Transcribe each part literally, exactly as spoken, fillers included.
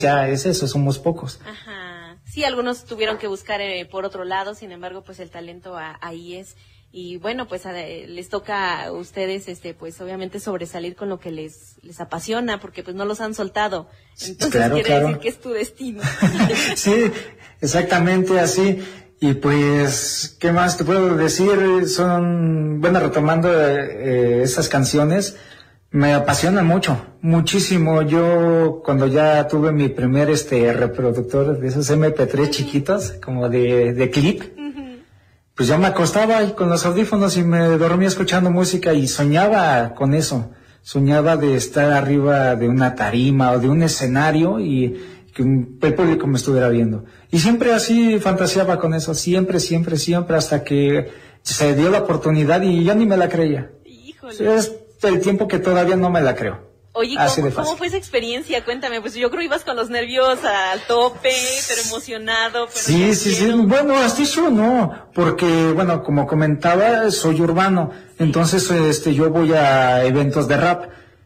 ya es eso, somos pocos. Ajá. Sí, algunos tuvieron que buscar eh, por otro lado, sin embargo, pues el talento a, ahí es. Y bueno, pues a, les toca a ustedes, este, pues obviamente sobresalir con lo que les les apasiona, porque pues no los han soltado. Entonces claro, quiere claro. decir que es tu destino. Sí, exactamente así. Y pues, ¿qué más te puedo decir? Son, bueno, retomando eh, esas canciones, me apasionan mucho, muchísimo. Yo cuando ya tuve mi primer este reproductor de esos eme pe tres uh-huh. chiquitos, como de, de clip, uh-huh. pues ya me acostaba ahí con los audífonos y me dormía escuchando música y soñaba con eso. Soñaba de estar arriba de una tarima o de un escenario y que el público me estuviera viendo. Y siempre así fantaseaba con eso, siempre, siempre, siempre, hasta que se dio la oportunidad y yo ni me la creía. Híjole. Es el tiempo que todavía no me la creo. Oye, ¿cómo, ¿cómo fue esa experiencia? Cuéntame, pues yo creo que ibas con los nervios al tope, pero emocionado. Pero sí, sí, sí, bueno, hasta eso no, porque, bueno, como comentaba, soy urbano, entonces este yo voy a eventos de rap.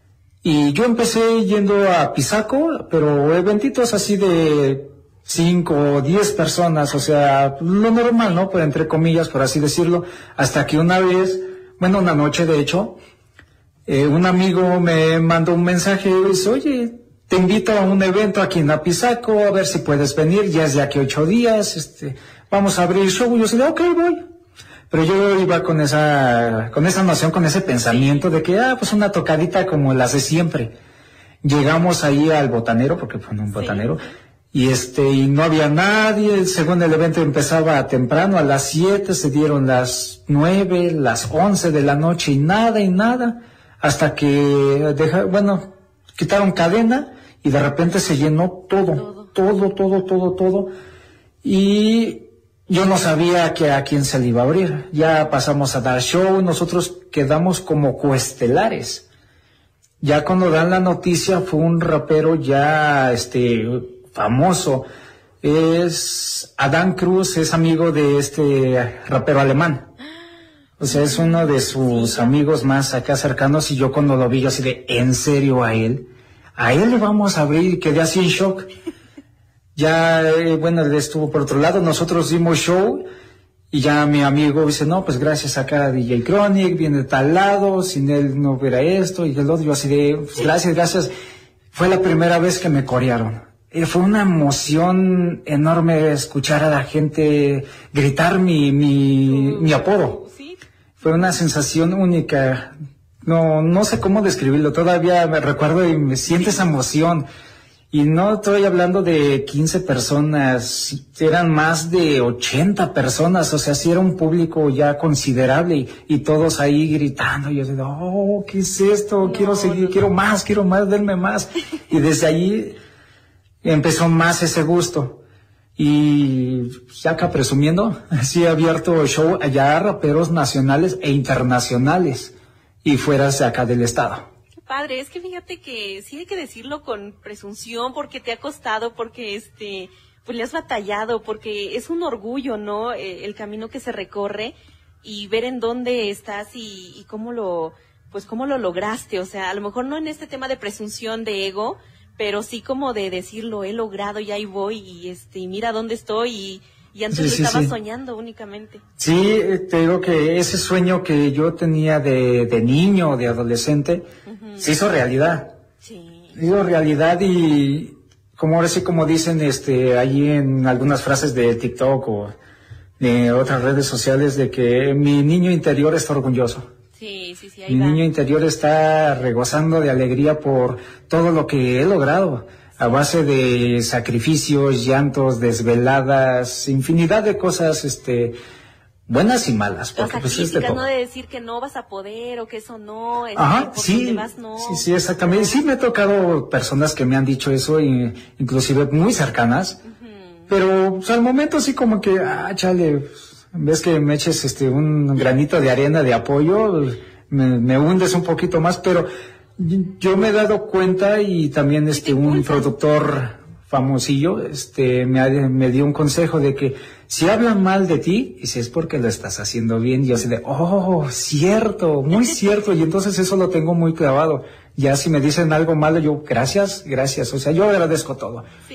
Y yo empecé yendo a Pisaco, pero eventitos así de cinco o diez personas, o sea, lo normal, ¿no? Pues entre comillas, por así decirlo, hasta que una vez, bueno, una noche de hecho, eh, un amigo me mandó un mensaje y dice, oye, te invito a un evento aquí en Apizaco, a ver si puedes venir, ya es de aquí ocho días, este, vamos a abrir show. Y yo dije, ok, voy. Pero yo iba con esa, con esa noción, con ese pensamiento de que, ah, pues una tocadita como las de siempre. Llegamos ahí al botanero, porque fue un botanero, sí. y este, y no había nadie. Según el evento empezaba temprano, a las siete, se dieron las nueve, las once de la noche, y nada, y nada, hasta que, deja, bueno, quitaron cadena, y de repente se llenó todo, todo, todo, todo, todo, todo, y yo no sabía que a quién se le iba a abrir. Ya pasamos a dar show, nosotros quedamos como coestelares. Ya cuando dan la noticia fue un rapero ya este famoso. Es Adán Cruz, es amigo de este rapero alemán. O sea, es uno de sus amigos más acá cercanos y yo cuando lo vi yo así de, ¿en serio a él? A él le vamos a abrir y quedé así en shock. Ya, eh, bueno, él estuvo por otro lado, nosotros dimos show y ya mi amigo dice, no, pues gracias acá a D J Chronic, viene de tal lado, sin él no hubiera esto y el otro, yo así de, pues, gracias, gracias. Fue la primera vez que me corearon. Eh, fue una emoción enorme escuchar a la gente gritar mi, mi, mi apodo. Fue una sensación única. No, no sé cómo describirlo, todavía me recuerdo y me siento esa emoción. Y no estoy hablando de quince personas, eran más de ochenta personas, o sea, sí era un público ya considerable y, y todos ahí gritando. Y yo digo, oh, ¿qué es esto? No, quiero seguir, no. quiero más, quiero más, denme más. Y desde ahí empezó más ese gusto. Y ya acá presumiendo, sí he abierto show allá a raperos nacionales e internacionales y fuera de acá del estado. Padre, es que fíjate que sí hay que decirlo con presunción porque te ha costado, porque este, pues le has batallado, porque es un orgullo, ¿no? Eh, el camino que se recorre y ver en dónde estás y, y cómo lo, pues cómo lo lograste, o sea, a lo mejor no en este tema de presunción de ego, pero sí como de decirlo, he logrado y ahí voy y este, y mira dónde estoy y, y antes sí, sí, lo estaba sí. soñando únicamente. Sí, te digo que ese sueño que yo tenía de, de niño, de adolescente, uh-huh. se hizo realidad. Sí. Se hizo realidad y como ahora sí como dicen este allí en algunas frases de TikTok o de otras redes sociales de que mi niño interior está orgulloso. Sí, sí, sí, ahí Mi va. niño interior está regozando de alegría por todo lo que he logrado. A base de sacrificios, llantos, desveladas, infinidad de cosas, este, buenas y malas. Porque, o sea, pues, críticas, este, no de decir que no vas a poder o que eso no, este, ajá, por sí, donde vas, no. sí, sí, exactamente. Sí me ha tocado personas que me han dicho eso, y, inclusive muy cercanas, uh-huh. pero pues, al momento sí como que, ah, chale, en vez que me eches este un granito de arena de apoyo, me, me hundes un poquito más, pero yo me he dado cuenta y también este un productor famosillo este me, me dio un consejo de que si hablan mal de ti, y si es porque lo estás haciendo bien, y yo así de, oh, cierto, muy cierto, y entonces eso lo tengo muy clavado. Ya si me dicen algo malo, yo, gracias, gracias. O sea, yo agradezco todo.